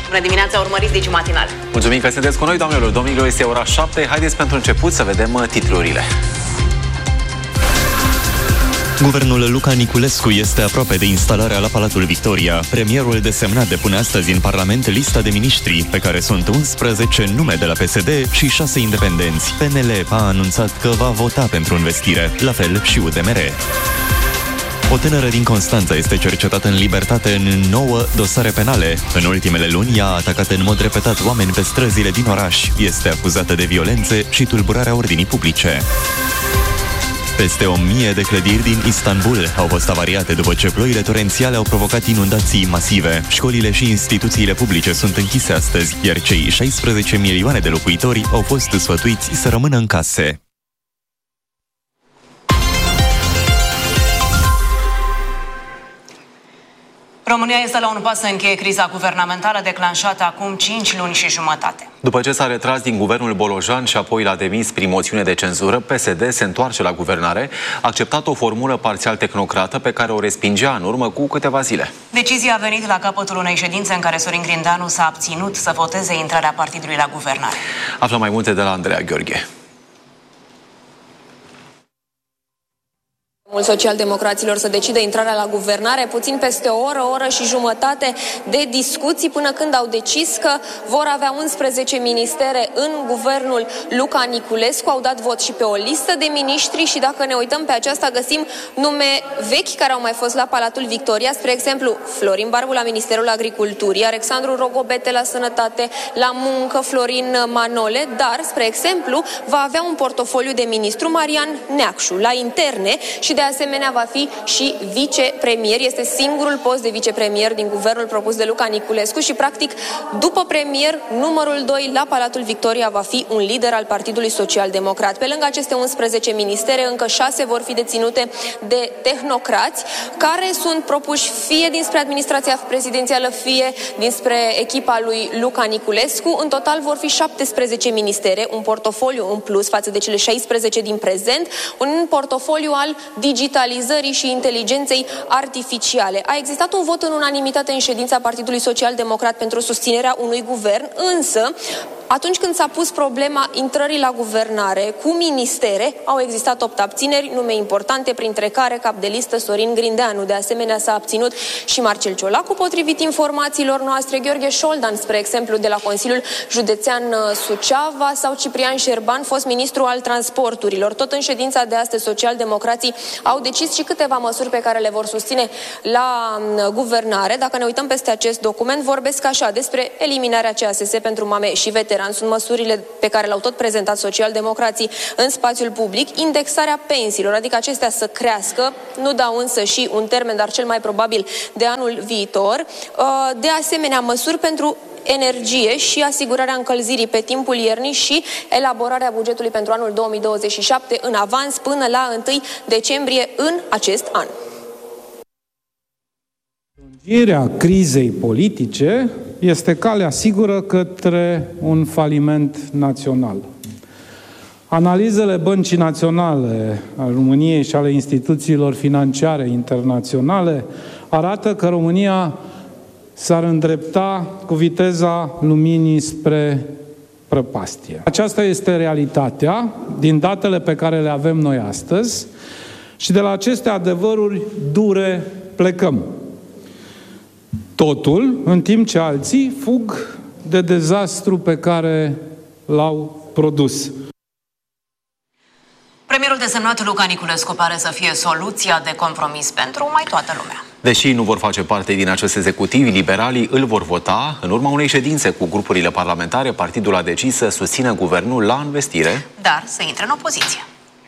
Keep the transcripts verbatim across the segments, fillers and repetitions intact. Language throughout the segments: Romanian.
Bună dimineața, urmăriți Digi Matinal. Mulțumim că sunteți cu noi, doamnelor, domnilor, este ora șapte. Haideți pentru început să vedem titlurile. Guvernul Luca Niculescu este aproape de instalarea la Palatul Victoria. Premierul desemnat depune astăzi în Parlament lista de miniștri, pe care sunt unsprezece nume de la P S D și șase independenți. P N L a anunțat că va vota pentru învestire, la fel și U D M R. O tânără din Constanța este cercetată în libertate în nouă dosare penale. În ultimele luni, ea a atacat în mod repetat oameni pe străzile din oraș. Este acuzată de violențe și tulburarea ordinii publice. Peste o mie de clădiri din Istanbul au fost avariate după ce ploile torențiale au provocat inundații masive. Școlile și instituțiile publice sunt închise astăzi, iar cei șaisprezece milioane de locuitori au fost sfătuiți să rămână în case. România este la un pas să încheie criza guvernamentală declanșată acum cinci luni și jumătate. După ce s-a retras din guvernul Bolojan și apoi l-a demis prin moțiune de cenzură, P S D se întoarce la guvernare, a acceptat o formulă parțial tehnocrată pe care o respingea în urmă cu câteva zile. Decizia a venit la capătul unei ședințe în care Sorin Grindeanu s-a abținut să voteze intrarea partidului la guvernare. Aflăm mai multe de la Andreea Gheorghe. Mult socialdemocraților să decide intrarea la guvernare, puțin peste o oră, o oră și jumătate de discuții până când au decis că vor avea unsprezece ministere în guvernul Luca Niculescu. Au dat vot și pe o listă de miniștri și dacă ne uităm pe aceasta găsim nume vechi care au mai fost la Palatul Victoria, spre exemplu Florin Barbu la Ministerul Agriculturii, Alexandru Rogobete la Sănătate, la Muncă Florin Manole, dar, spre exemplu, va avea un portofoliu de ministru Marian Neacșu la Interne și de asemenea va fi și vicepremier. Este singurul post de vicepremier din guvernul propus de Luca Niculescu și practic după premier, numărul doi la Palatul Victoria va fi un lider al Partidului Social Democrat. Pe lângă aceste unsprezece ministere, încă șase vor fi deținute de tehnocrați care sunt propuși fie dinspre administrația prezidențială, fie dinspre echipa lui Luca Niculescu. În total vor fi șaptesprezece ministere, un portofoliu în plus față de cele șaisprezece din prezent, un portofoliu al digitalizării și inteligenței artificiale. A existat un vot în unanimitate în ședința Partidului Social Democrat pentru susținerea unui guvern, însă atunci când s-a pus problema intrării la guvernare cu ministere, au existat opt abțineri, nume importante, printre care cap de listă Sorin Grindeanu. De asemenea, s-a abținut și Marcel Ciolacu, potrivit informațiilor noastre, Gheorghe Șoldan, spre exemplu, de la Consiliul Județean Suceava, sau Ciprian Șerban, fost ministru al transporturilor. Tot în ședința de astăzi, socialdemocrații au decis și câteva măsuri pe care le vor susține la guvernare. Dacă ne uităm peste acest document, vorbesc așa despre eliminarea C A S S pentru mame și veterani. Sunt măsurile pe care le-au tot prezentat socialdemocrații în spațiul public, indexarea pensiilor, adică acestea să crească, nu dau însă și un termen, dar cel mai probabil de anul viitor. De asemenea, măsuri pentru energie și asigurarea încălzirii pe timpul iernii și elaborarea bugetului pentru anul două mii douăzeci și șapte în avans până la întâi decembrie în acest an. Prelungirea crizei politice este calea sigură către un faliment național. Analizele Băncii Naționale a României și ale instituțiilor financiare internaționale arată că România s-ar îndrepta cu viteza luminii spre prăpastie. Aceasta este realitatea din datele pe care le avem noi astăzi și de la aceste adevăruri dure plecăm. Totul, în timp ce alții fug de dezastru pe care l-au produs. Premierul desemnat Luca Niculescu pare să fie soluția de compromis pentru mai toată lumea. Deși nu vor face parte din acest executiv, liberalii îl vor vota. În urma unei ședințe cu grupurile parlamentare, partidul a decis să susțină guvernul la învestire, dar să intre în opoziție.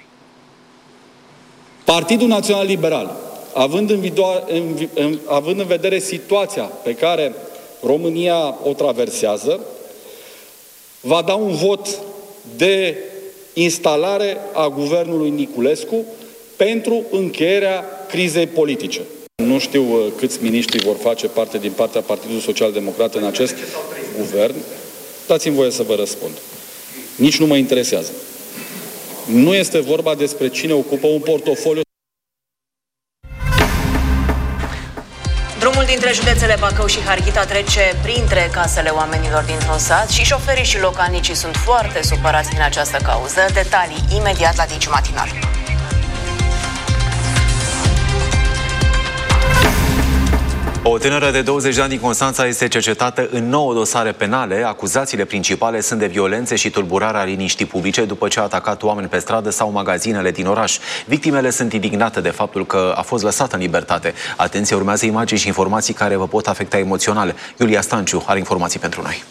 Partidul Național Liberal, având în, video- în, în, având în vedere situația pe care România o traversează, va da un vot de instalare a guvernului Niculescu pentru încheierea crizei politice. Nu știu câți miniștri vor face parte din partea Partidului Social Democrat în acest guvern. Dați-mi voie să vă răspund. Nici nu mă interesează. Nu este vorba despre cine ocupă un portofoliu. Drumul dintre județele Bacău și Harghita trece printre casele oamenilor dintr-un sat și șoferii și localnicii sunt foarte supărați din această cauză. Detalii imediat la Digi Matinal. O tânără de douăzeci de ani din Constanța este cercetată în nouă dosare penale. Acuzațiile principale sunt de violențe și tulburarea liniștii publice după ce a atacat oameni pe stradă sau magazinele din oraș. Victimele sunt indignate de faptul că a fost lăsată în libertate. Atenție, urmează imagini și informații care vă pot afecta emoțional. Iulia Stanciu are informații pentru noi.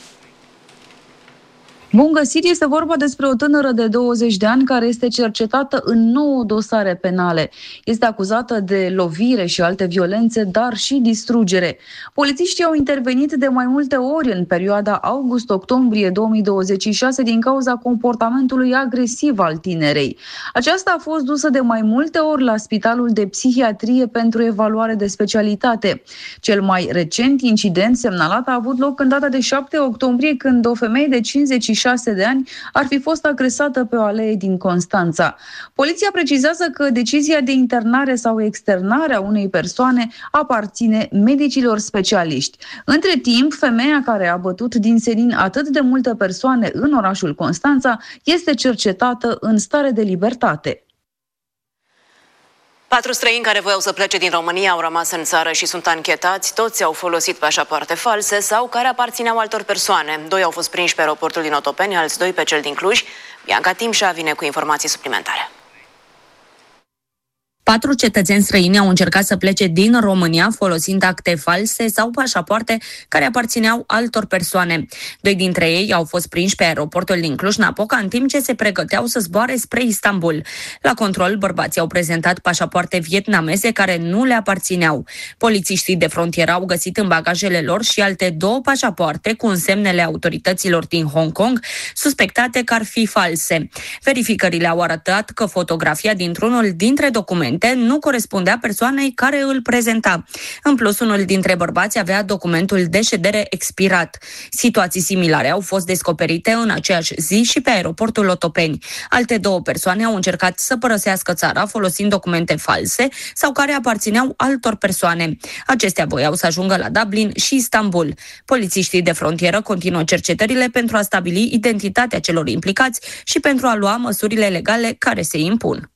Bun găsit, este vorba despre o tânără de douăzeci de ani care este cercetată în nouă dosare penale. Este acuzată de lovire și alte violențe, dar și distrugere. Polițiștii au intervenit de mai multe ori în perioada august-octombrie două mii douăzeci și șase din cauza comportamentului agresiv al tinerei. Aceasta a fost dusă de mai multe ori la Spitalul de Psihiatrie pentru evaluare de specialitate. Cel mai recent incident semnalat a avut loc în data de șapte octombrie, când o femeie de cincizeci și șase de ani ar fi fost agresată pe o alee din Constanța. Poliția precizează că decizia de internare sau externare a unei persoane aparține medicilor specialiști. Între timp, femeia care a bătut din senin atât de multe persoane în orașul Constanța este cercetată în stare de libertate. Patru străini care voiau să plece din România au rămas în țară și sunt anchetați. Toți au folosit pașapoarte false sau care aparțineau altor persoane. Doi au fost prinși pe aeroportul din Otopeni, alți doi pe cel din Cluj. Bianca Timșa vine cu informații suplimentare. Patru cetățeni străini au încercat să plece din România folosind acte false sau pașapoarte care aparțineau altor persoane. Doi dintre ei au fost prinși pe aeroportul din Cluj-Napoca în timp ce se pregăteau să zboare spre Istanbul. La control, bărbații au prezentat pașapoarte vietnameze care nu le aparțineau. Polițiștii de frontieră au găsit în bagajele lor și alte două pașapoarte cu însemnele autorităților din Hong Kong, suspectate că ar fi false. Verificările au arătat că fotografia dintr-unul dintre documente nu corespundea persoanei care îl prezenta. În plus, unul dintre bărbați avea documentul de ședere expirat. Situații similare au fost descoperite în aceeași zi și pe aeroportul Otopeni. Alte două persoane au încercat să părăsească țara folosind documente false sau care aparțineau altor persoane. Acestea voiau să ajungă la Dublin și Istanbul. Polițiștii de frontieră continuă cercetările pentru a stabili identitatea celor implicați și pentru a lua măsurile legale care se impun.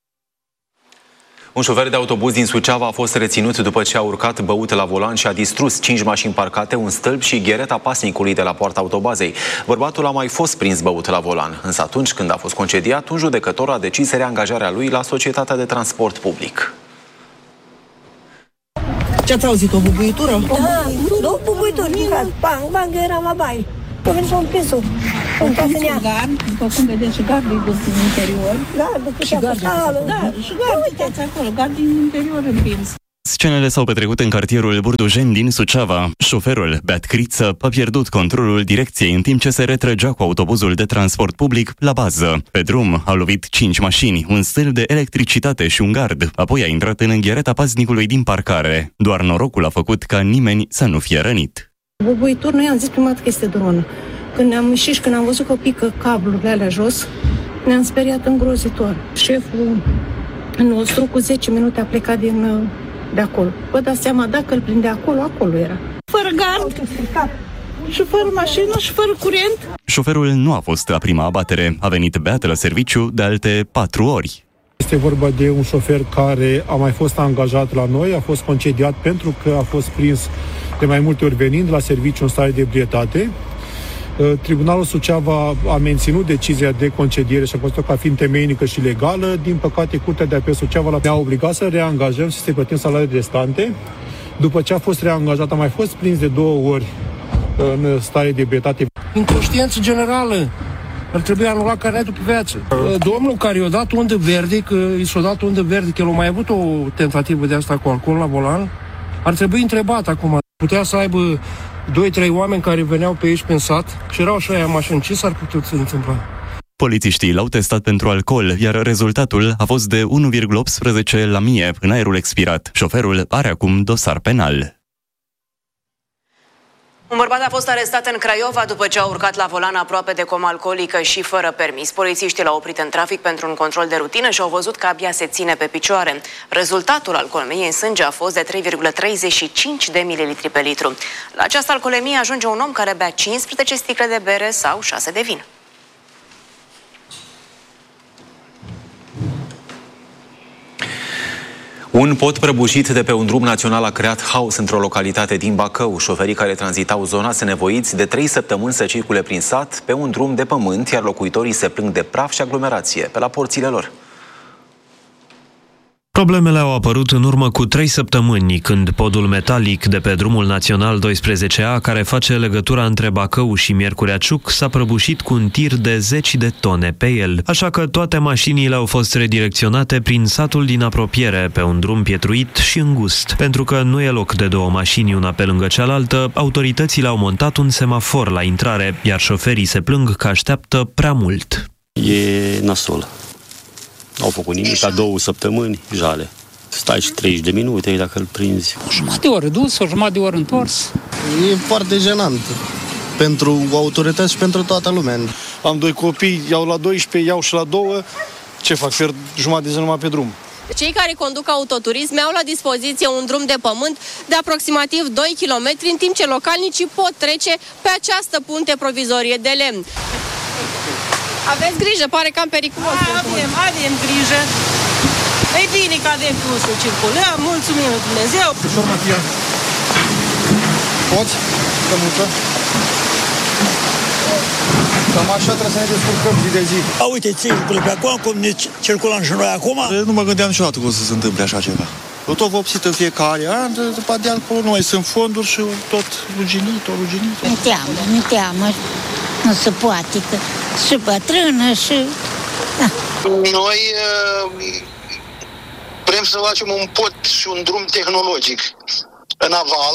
Un șofer de autobuz din Suceava a fost reținut după ce a urcat băut la volan și a distrus cinci mașini parcate, un stâlp și ghereta pasnicului de la poarta autobazei. Bărbatul a mai fost prins băut la volan, însă atunci când a fost concediat, un judecător a decis reangajarea lui la societatea de transport public. Ce ați auzit? O bubuitură? Da, două bubuituri. Bang, bang, eram la baie. Păi veni și-o împins-o. În casă în ea. Gard, după cum vedeți, și gardul e dus din interior. Gardul, și gardul. Da, și gardul, uitați acolo, gardul din interior împins. Scenele s-au petrecut în cartierul Burdujeni din Suceava. Șoferul, beat criță, a pierdut controlul direcției în timp ce se retrăgea cu autobuzul de transport public la bază. Pe drum au lovit cinci mașini, un stâlp de electricitate și un gard. Apoi a intrat în înghereta paznicului din parcare. Doar norocul a făcut ca nimeni să nu fie rănit. Bubuitur, noi am zis prima dată că este dronă. Când ne-am ieșit și când am văzut că pică cablurile alea jos, ne-am speriat îngrozitor. Șeful nostru cu zece minute a plecat din, de acolo. Vă dați seama, dacă îl prinde acolo, acolo era. Fără gard și fără mașină și fără curent. Șoferul nu a fost la prima abatere. A venit beat la serviciu de alte patru ori. Este vorba de un șofer care a mai fost angajat la noi, a fost concediat pentru că a fost prins de mai multe ori venind la serviciu în stare de ebrietate. Tribunalul Suceava a menținut decizia de concediere și a considerat ca fiind temeinică și legală. Din păcate, Curtea de Apel Suceava ne-a obligat să reangajăm și să plătim salariile restante. După ce a fost reangajat, a mai fost prins de două ori în stare de ebrietate. Inconștiență generală. Ar trebui anulat carnetul pe viață. Domnul care i-a dat undă verde, că i s-a dat undă verde, că el a mai avut o tentativă de asta cu alcool la volan, ar trebui întrebat acum. Putea să aibă doi trei oameni care veneau pe aici pe sat și erau și aia mașini. Ce s-ar putea să întâmpla? Polițiștii l-au testat pentru alcool, iar rezultatul a fost de unu virgulă optsprezece la mie în aerul expirat. Șoferul are acum dosar penal. Un bărbat a fost arestat în Craiova după ce a urcat la volan aproape de comă alcoolică și fără permis. Polițiștii l-au oprit în trafic pentru un control de rutină și au văzut că abia se ține pe picioare. Rezultatul alcoolemiei în sânge a fost de trei virgulă treizeci și cinci de mililitri pe litru. La această alcoolemie ajunge un om care bea cincisprezece sticle de bere sau șase de vin. Un pod prăbușit de pe un drum național a creat haos într-o localitate din Bacău. Șoferii care tranzitau zona sunt nevoiți de trei săptămâni să circule prin sat pe un drum de pământ, iar locuitorii se plâng de praf și aglomerație pe la porțile lor. Problemele au apărut în urmă cu trei săptămâni, când podul metalic de pe drumul național doisprezece A, care face legătura între Bacău și Miercurea Ciuc, s-a prăbușit cu un tir de zeci de tone pe el. Așa că toate mașinile au fost redirecționate prin satul din apropiere, pe un drum pietruit și îngust. Pentru că nu e loc de două mașini una pe lângă cealaltă, autoritățile au montat un semafor la intrare, iar șoferii se plâng că așteaptă prea mult. E nasol. Au făcut nimic, ca două săptămâni, jale. Stai și treizeci de minute dacă îl prinzi. O jumătate de oră dus, o jumătate de oră întors. E foarte jenant pentru autorități și pentru toată lumea. Am doi copii, iau la doisprezece, iau și la două. Ce fac? Fer jumătate de zi numai pe drum. Cei care conduc autoturisme au la dispoziție un drum de pământ de aproximativ doi kilometri, în timp ce localnicii pot trece pe această punte provizorie de lemn. Aveți grijă, pare cam periculos. Avem, avem grijă. E bine că avem cum să circulăm, mulțumim lui Dumnezeu. Ușor, Matia. Poți? Cămuță? Cam așa trebuie să ne descurcăm zi de zi. A, uite, circulă pe acum, cum ne circulăm și noi acum. Nu mă gândeam niciodată că o să se întâmple așa ceva. Eu tot vopsit în fiecare an, după de acolo nu mai sunt fonduri și tot ruginit, tot ruginit. Nu teamă, nu teamă. Nu se poate, că și bătrână și... Da. Noi uh, vrem să facem un pod și un drum tehnologic în aval.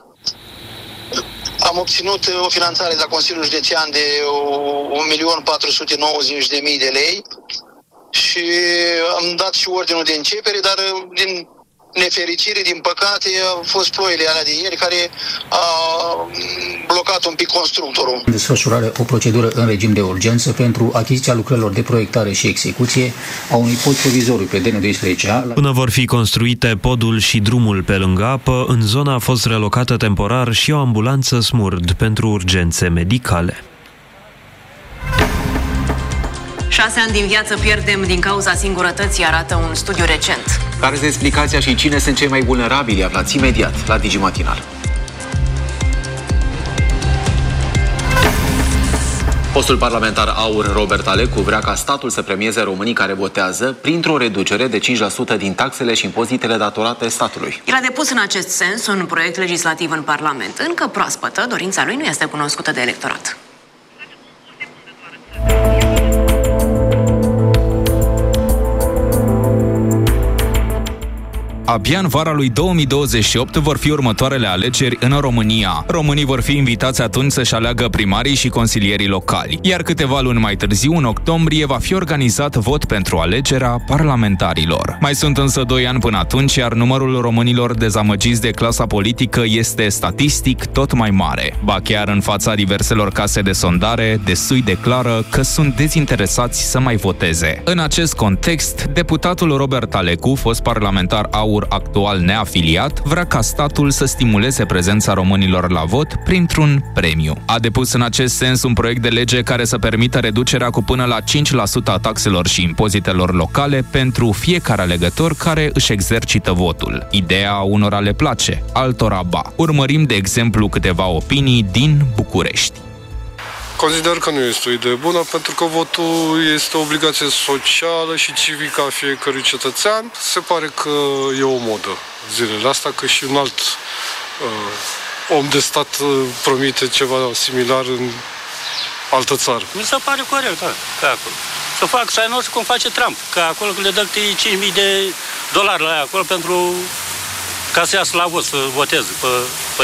Am obținut o finanțare de la Consiliul Județean de un milion patru sute nouăzeci de mii de lei și am dat și ordinul de începere, dar din nefericire, din păcate, au fost ploile alea de ieri care a blocat un pic constructorul. Desfășurare o procedură în regim de urgență pentru achiziția lucrărilor de proiectare și execuție a unui pod provizoriu pe D N doisprezece A. Până vor fi construite podul și drumul pe lângă apă, în zona a fost relocată temporar și o ambulanță Smurd pentru urgențe medicale. Șase ani din viață pierdem din cauza singurătății, arată un studiu recent. Care este explicația și cine sunt cei mai vulnerabili? Aflați imediat la Digi Matinal. Postul parlamentar AUR Robert Alecu vrea ca statul să premieze românii care votează printr-o reducere de cinci la sută din taxele și impozitele datorate statului. El a depus în acest sens un proiect legislativ în Parlament. Încă proaspătă, dorința lui nu este cunoscută de electorat. Abia în vara lui două mii douăzeci și opt vor fi următoarele alegeri în România. Românii vor fi invitați atunci să-și aleagă primarii și consilierii locali. Iar câteva luni mai târziu, în octombrie, va fi organizat vot pentru alegerea parlamentarilor. Mai sunt însă doi ani până atunci, iar numărul românilor dezamăgiți de clasa politică este statistic tot mai mare. Ba chiar în fața diverselor case de sondare, destui declară că sunt dezinteresați să mai voteze. În acest context, deputatul Robert Alecu, fost parlamentar AUR actual neafiliat, vrea ca statul să stimuleze prezența românilor la vot printr-un premiu. A depus în acest sens un proiect de lege care să permită reducerea cu până la cinci la sută a taxelor și impozitelor locale pentru fiecare alegător care își exercită votul. Ideea unora le place, altora ba. Urmărim, de exemplu, câteva opinii din București. Consider că nu este o idee bună, pentru că votul este o obligație socială și civică a fiecărui cetățean. Se pare că e o modă zilele astea, că și un alt uh, om de stat uh, promite ceva similar în altă țară. Mi se pare corect, da, ca acolo. Să fac să ai noștri cum face Trump, că acolo le dă cinci mii de dolari la aia acolo pentru ca să iasă la vot, să voteze pe, pe el.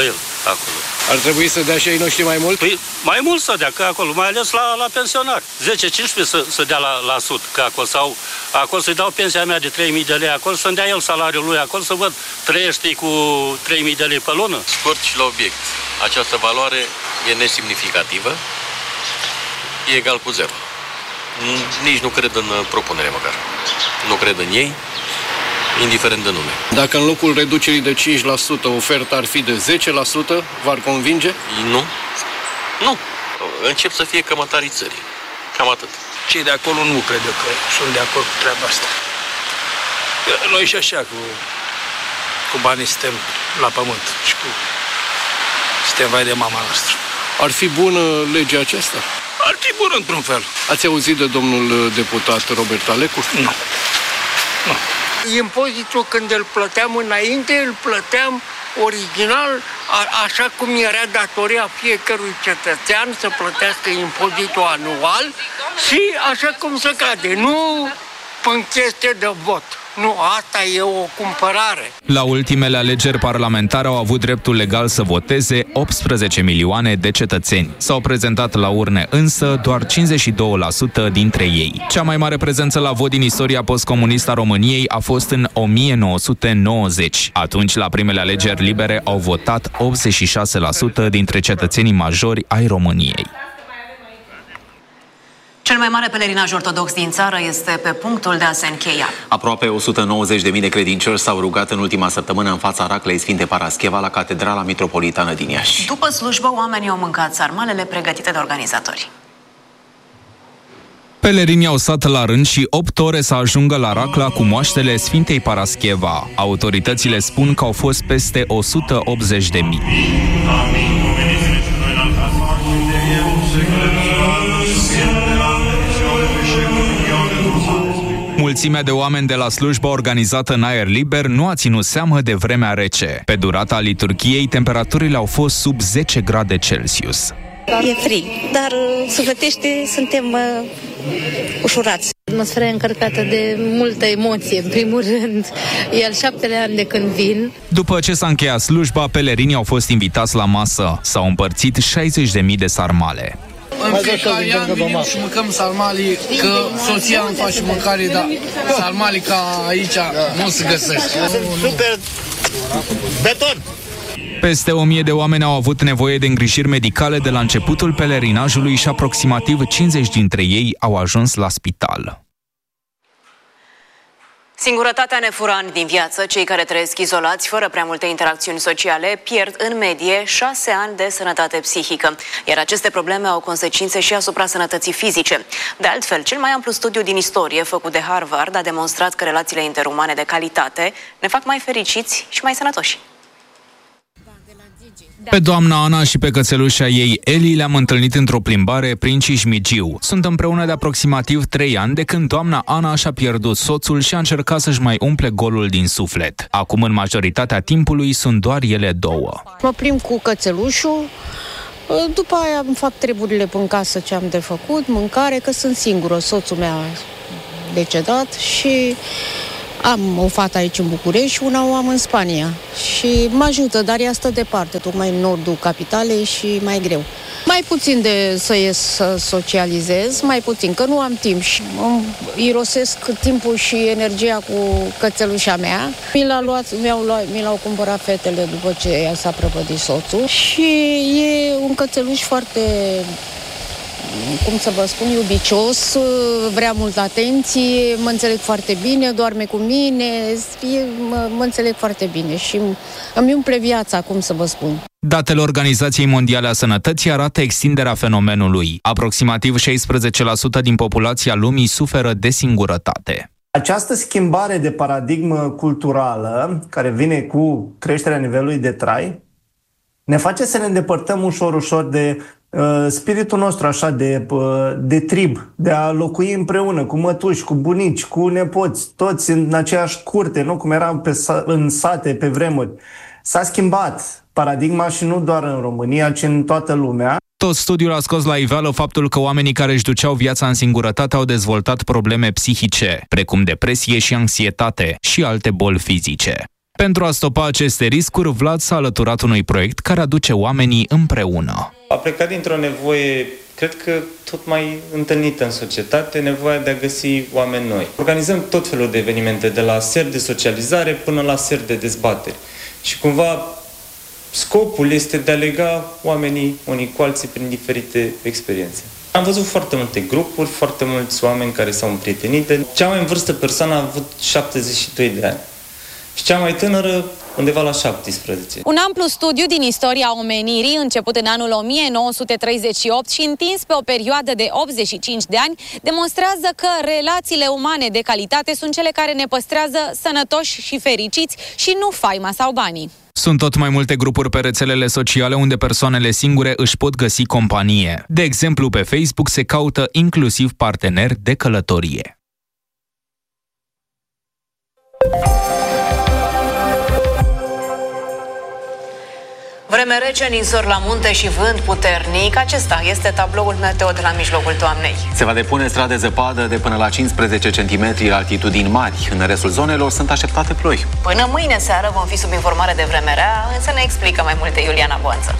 acolo. Ar trebui să dea și ei noștri mai mult? Păi, mai mult să dea, că acolo, mai ales la, la pensionari. zece cincisprezece să, să dea la, la sud, că acolo, sau acolo să-i dau pensia mea de trei mii de lei, acolo să-mi dea el salariul lui, acolo să văd, trăiește cu trei mii de lei pe lună. Scurt și la obiect. Această valoare e nesemnificativă, e egal cu zero. Nici nu cred în propunere măcar. Nu cred în ei, indiferent de nume. Dacă în locul reducerii de cinci la sută oferta ar fi de zece la sută, v-ar convinge? Nu. Nu. Încep să fie cămătarii țării. Cam atât. Cei de acolo nu cred că sunt de acord cu treaba asta. Noi și așa cu, cu banii suntem la pământ și cu suntem vai de mama noastră. Ar fi bună legea aceasta? Ar fi bună într-un fel. Ați auzit de domnul deputat Robert Alecu? Nu. Nu. Impozitul, când îl plăteam înainte, îl plăteam original, a, așa cum era datoria fiecărui cetățean să plătească impozitul anual și așa cum se cade, nu în chestie de vot. Nu, asta e o cumpărare. La ultimele alegeri parlamentare au avut dreptul legal să voteze optsprezece milioane de cetățeni. S-au prezentat la urne însă doar cincizeci și doi la sută dintre ei. Cea mai mare prezență la vot din istoria postcomunistă a României a fost în o mie nouă sute nouăzeci. Atunci, la primele alegeri libere, au votat optzeci și șase la sută dintre cetățenii majori ai României. Cel mai mare pelerinaj ortodox din țară este pe punctul de a se încheia. Aproape o sută nouăzeci de mii de credincioși s-au rugat în ultima săptămână în fața Raclei Sfinte Parascheva la Catedrala Mitropolitană din Iași. După slujbă, oamenii au mâncat sarmalele pregătite de organizatori. Pelerinii au stat la rând și opt ore să ajungă la Racla cu moaștele Sfintei Parascheva. Autoritățile spun că au fost peste o sută optzeci de mii. Mulțimea de oameni de la slujba organizată în aer liber nu a ținut seamă de vremea rece. Pe durata liturghiei, temperaturile au fost sub zece grade Celsius. E frig, dar sufletește suntem uh, ușurați. Atmosfera e încărcată de multă emoție, în primul rând. E al șaptelea an de când vin. După ce s-a încheiat slujba, pelerinii au fost invitați la masă. S-au împărțit șaizeci de mii de sarmale. În fiecare an venim și mâncăm sarmalii, că soția îmi face mâncare, dar sarmalii ca aici nu se găsește. Super beton! Peste o mie de oameni au avut nevoie de îngrijiri medicale de la începutul pelerinajului și aproximativ cincizeci dintre ei au ajuns la spital. Singurătatea ne fură ani din viață. Cei care trăiesc izolați, fără prea multe interacțiuni sociale, pierd în medie șase ani de sănătate psihică. Iar aceste probleme au consecințe și asupra sănătății fizice. De altfel, cel mai amplu studiu din istorie, făcut de Harvard, a demonstrat că relațiile interumane de calitate ne fac mai fericiți și mai sănătoși. Pe doamna Ana și pe cățelușa ei Eli le-am întâlnit într-o plimbare prin Cismigiu. Sunt împreună de aproximativ trei ani de când doamna Ana și-a pierdut soțul și a încercat să-și mai umple golul din suflet. Acum, în majoritatea timpului, sunt doar ele două. Mă plimb cu cățelușul, după aia îmi fac treburile în casă ce am de făcut, mâncare, că sunt singură, soțul meu a decedat și... Am o fată aici în București și una o am în Spania. Și mă ajută, dar ea stă departe, tocmai în nordul capitalei și mai greu. Mai puțin de să ies să socializez, mai puțin, că nu am timp și îmi irosesc timpul și energia cu cățelușa mea. Mi l-a luat, mi-au luat, mi l-au cumpărat fetele după ce ea s-a prăpădit soțul și e un cățeluș foarte... cum să vă spun, iubicios, vrea multă atenție, mă înțeleg foarte bine, doarme cu mine, mă, mă înțeleg foarte bine și îmi umple viața, cum să vă spun. Datele Organizației Mondiale a Sănătății arată extinderea fenomenului. Aproximativ șaisprezece la sută din populația lumii suferă de singurătate. Această schimbare de paradigmă culturală, care vine cu creșterea nivelului de trai, ne face să ne îndepărtăm ușor, ușor de uh, spiritul nostru așa de, uh, de trib, de a locui împreună cu mătuși, cu bunici, cu nepoți, toți în aceeași curte, nu cum eram pe, în sate pe vremuri. S-a schimbat paradigma și nu doar în România, ci în toată lumea. Tot studiul a scos la iveală faptul că oamenii care își duceau viața în singurătate au dezvoltat probleme psihice, precum depresie și anxietate și alte boli fizice. Pentru a stopa aceste riscuri, Vlad s-a alăturat unui proiect care aduce oamenii împreună. A plecat dintr-o nevoie, cred că tot mai întâlnită în societate, nevoia de a găsi oameni noi. Organizăm tot felul de evenimente, de la seri de socializare până la seri de dezbateri. Și cumva scopul este de a lega oamenii unii cu alții prin diferite experiențe. Am văzut foarte multe grupuri, foarte mulți oameni care s-au împrietenit. Cea mai în vârstă persoană a avut șaptezeci și doi de ani și cea mai tânără undeva la șaptesprezece. Un amplu studiu din istoria omenirii, început în anul o mie nouă sute treizeci și opt și întins pe o perioadă de optzeci și cinci de ani, demonstrează că relațiile umane de calitate sunt cele care ne păstrează sănătoși și fericiți și nu faima sau banii. Sunt tot mai multe grupuri pe rețelele sociale unde persoanele singure își pot găsi companie. De exemplu, pe Facebook se caută inclusiv parteneri de călătorie. Vreme rece, ninsori la munte și vânt puternic. Acesta este tabloul meteo de la mijlocul toamnei. Se va depune strat de zăpadă de până la cincisprezece centimetri la altitudini mari. În restul zonelor sunt așteptate ploi. Până mâine seară vom fi sub informare de vreme rea, însă ne explică mai multe Iuliana Boanță.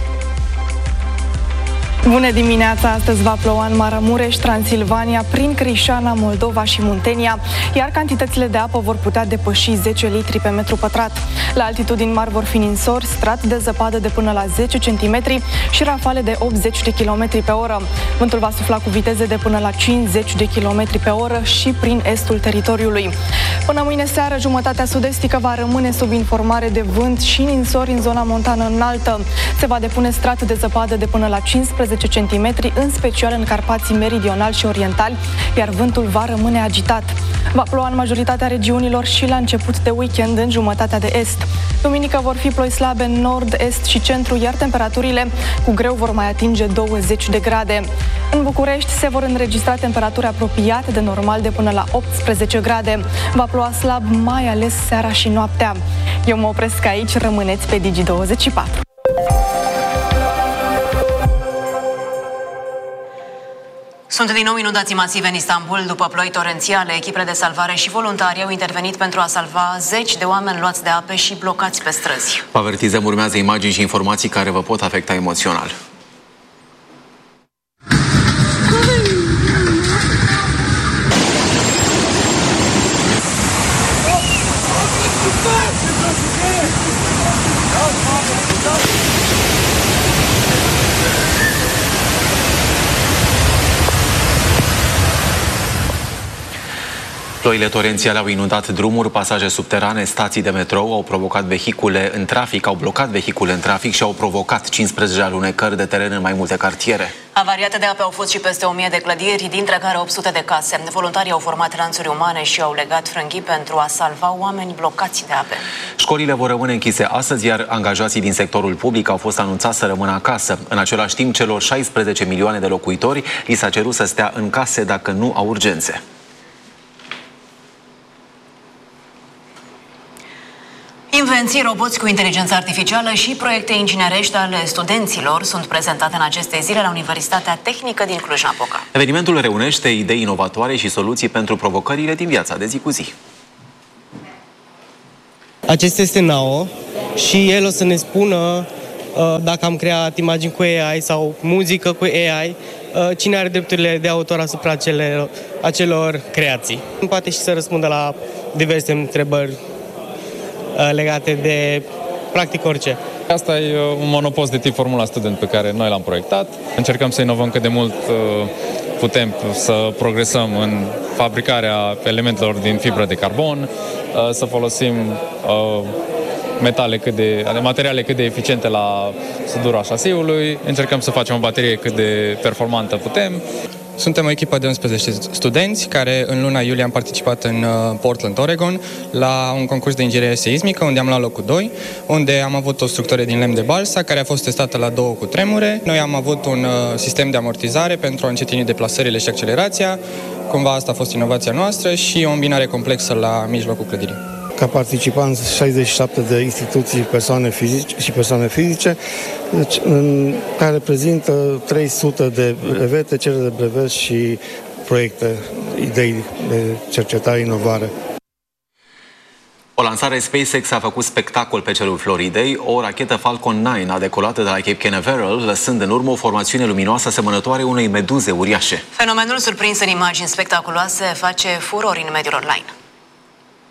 Bună dimineața! Astăzi va ploua în Maramureș, Transilvania, prin Crișana, Moldova și Muntenia, iar cantitățile de apă vor putea depăși zece litri pe metru pătrat. La altitudini mari vor fi ninsori, strat de zăpadă de până la zece centimetri și rafale de optzeci de kilometri pe oră. Vântul va sufla cu viteze de până la cincizeci de kilometri pe oră și prin estul teritoriului. Până mâine seară, jumătatea sud-estică va rămâne sub informare de vânt și ninsori în zona montană înaltă. Se va depune strat de zăpadă de până la cincisprezece centimetri, în special în Carpații meridionali și orientali, iar vântul va rămâne agitat. Va ploua în majoritatea regiunilor și la început de weekend în jumătatea de est. Duminică vor fi ploi slabe în nord, est și centru, iar temperaturile cu greu vor mai atinge douăzeci de grade. În București se vor înregistra temperaturi apropiate de normal de până la optsprezece grade. Va ploua slab, mai ales seara și noaptea. Eu mă opresc aici, rămâneți pe Digi douăzeci și patru. Sunt din nou inundații masive în Istanbul. După ploi torențiale, echipele de salvare și voluntari au intervenit pentru a salva zeci de oameni luați de ape și blocați pe străzi. Vă avertizăm, urmează imagini și informații care vă pot afecta emoțional. Ploile torențiale au inundat drumuri, pasaje subterane, stații de metrou, au provocat vehicule în trafic, au blocat vehicule în trafic și au provocat cincisprezece alunecări de teren în mai multe cartiere. Avariate de ape au fost și peste o mie de clădiri, dintre care opt sute de case. Voluntarii au format lanțuri umane și au legat frânghii pentru a salva oameni blocați de ape. Școlile vor rămâne închise astăzi, iar angajații din sectorul public au fost anunțați să rămână acasă. În același timp, celor șaisprezece milioane de locuitori li s-a cerut să stea în case dacă nu au urgențe. Invenții, roboți cu inteligență artificială și proiecte inginerești ale studenților sunt prezentate în aceste zile la Universitatea Tehnică din Cluj-Napoca. Evenimentul reunește idei inovatoare și soluții pentru provocările din viața de zi cu zi. Acesta este Nao și el o să ne spună uh, dacă am creat imagini cu A I sau muzică cu A I, uh, cine are drepturile de autor asupra acelor, acelor creații. Poate și să răspundă la diverse întrebări legate de practic orice. Asta e un monopost de tip Formula Student pe care noi l-am proiectat. Încercăm să inovăm cât de mult putem, să progresăm în fabricarea elementelor din fibră de carbon, să folosim metale cât de, materiale cât de eficiente la sudura șasiului, încercăm să facem o baterie cât de performantă putem. Suntem o echipă de unsprezece studenți care în luna iulie am participat în Portland, Oregon, la un concurs de inginerie seismică, unde am luat locul doi, unde am avut o structură din lemn de balsa, care a fost testată la două cutremure. Noi am avut un sistem de amortizare pentru a încetini deplasările și accelerația. Cumva asta a fost inovația noastră și o îmbinare complexă la mijlocul clădirii. Ca participanți șaizeci și șapte de instituții, persoane fizice și persoane fizice, deci, în, care prezintă trei sute de brevete, cereri de brevet și proiecte, idei de cercetare, inovare. O lansare SpaceX a făcut spectacol pe cerul Floridei. O rachetă Falcon nouă a decolat de la Cape Canaveral, lăsând în urmă o formațiune luminoasă asemănătoare unei meduze uriașe. Fenomenul surprins în imagini spectaculoase face furori în mediul online.